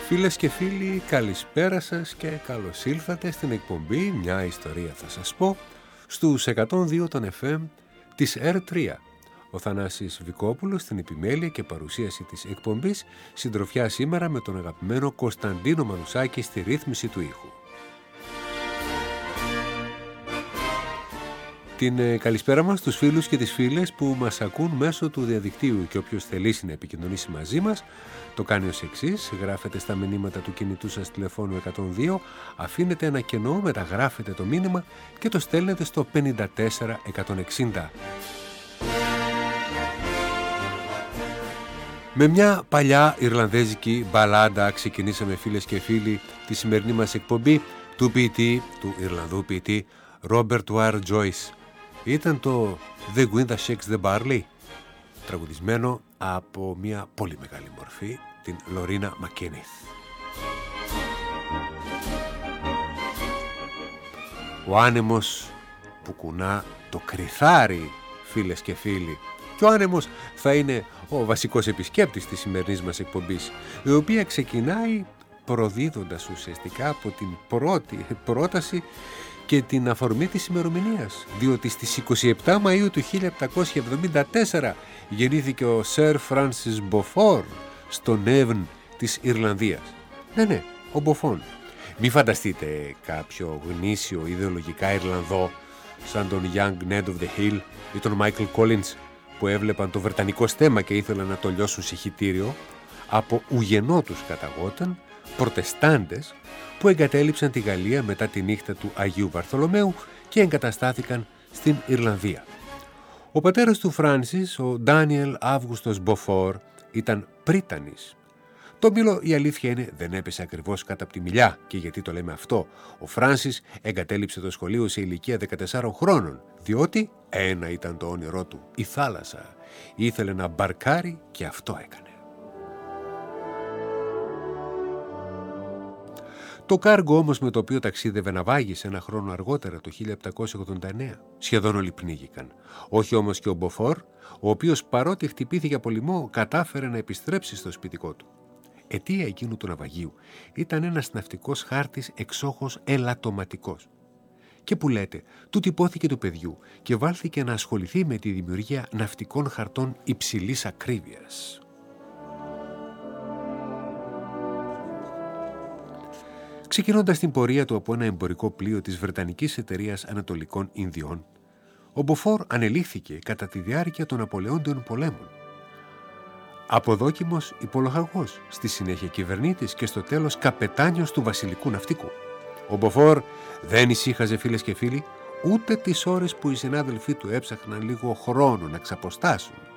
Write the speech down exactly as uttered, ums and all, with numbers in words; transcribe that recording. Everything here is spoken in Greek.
Φίλες και φίλοι, καλησπέρα σας και καλώς ήλθατε στην εκπομπή «Μια ιστορία θα σας πω» στους εκατόν δύο των εφ εμ της Ερ τρία. Ο Θανάσης Βικόπουλος στην επιμέλεια και παρουσίαση της εκπομπής, συντροφιά σήμερα με τον αγαπημένο Κωνσταντίνο Μανουσάκη στη ρύθμιση του ήχου. Την ε, καλησπέρα μας στους φίλους και τις φίλες που μας ακούν μέσω του διαδικτύου, και όποιος θελήσει να επικοινωνήσει μαζί μας το κάνει ως εξής: γράφετε στα μηνύματα του κινητού σας τηλεφώνου εκατόν δύο, αφήνετε ένα κενό, μεταγράφετε το μήνυμα και το στέλνετε στο πενήντα τέσσερα εκατόν εξήντα. Με μια παλιά Ιρλανδέζικη μπαλάντα ξεκινήσαμε, φίλες και φίλοι, τη σημερινή μας εκπομπή, του ποιητή, του Ιρλανδού ποιητή Robert Ware Joyce. Ήταν το The Wind That Shakes the Barley, τραγουδισμένο από μια πολύ μεγάλη μορφή, την Λορίνα Μακένιθ. Ο άνεμος που κουνά το κρυθάρι, φίλες και φίλοι, και ο άνεμος θα είναι ο βασικός επισκέπτης της σημερινής μας εκπομπής, η οποία ξεκινάει προδίδοντας ουσιαστικά από την πρώτη πρόταση και την αφορμή της ημερομηνίας, διότι στις είκοσι επτά Μαΐου του χίλια επτακόσια εβδομήντα τέσσερα γεννήθηκε ο Σερ Φράνσις Μποφόρ στο Νέβν της Ιρλανδίας. Ναι, ναι, ο Μποφόν. Μη φανταστείτε κάποιο γνήσιο ιδεολογικά Ιρλανδό σαν τον Young Ned of the Hill ή τον Michael Collins, που έβλεπαν το βρετανικό στέμμα και ήθελαν να το λιώσουν σε χυτήριο. Από ουγενό τους καταγόταν προτεστάντες που εγκατέλειψαν τη Γαλλία μετά τη νύχτα του Αγίου Βαρθολομαίου και εγκαταστάθηκαν στην Ιρλανδία. Ο πατέρας του Φράνσις, ο Ντάνιελ Αύγουστος Μποφόρ, ήταν πρίτανης. Το μήλο, η αλήθεια είναι, δεν έπεσε ακριβώς κάτω από τη μιλιά. Και γιατί το λέμε αυτό? Ο Φράνσις εγκατέλειψε το σχολείο σε ηλικία δεκατεσσάρων χρόνων, διότι ένα ήταν το όνειρό του, η θάλασσα. Ήθελε να μπαρκάρει και αυτό έκανε. Το κάργο όμως με το οποίο ταξίδευε να βάγισε ένα χρόνο αργότερα, το χίλια επτακόσια ογδόντα εννέα. Σχεδόν όλοι πνίγηκαν. Όχι όμως και ο Μποφόρ, ο οποίος παρότι χτυπήθηκε από λοιμό, κατάφερε να επιστρέψει στο σπιτικό του. Αιτία εκείνου του ναυαγίου ήταν ένας ναυτικός χάρτης εξόχως ελαττωματικός. Και που λέτε, του τυπώθηκε του παιδιού και βάλθηκε να ασχοληθεί με τη δημιουργία ναυτικών χαρτών υψηλής ακρίβειας. Ξεκινώντας την πορεία του από ένα εμπορικό πλοίο της Βρετανικής Εταιρείας Ανατολικών Ινδιών, ο Μποφόρ ανελήφθηκε κατά τη διάρκεια των Ναπολεόντιων πολέμων. Αποδόκιμος υπολογαγός, στη συνέχεια κυβερνήτης και στο τέλος καπετάνιος του βασιλικού ναυτικού. Ο Μποφόρ δεν ησύχαζε, φίλες και φίλοι, ούτε τις ώρες που οι συνάδελφοί του έψαχναν λίγο χρόνο να ξαποστάσουν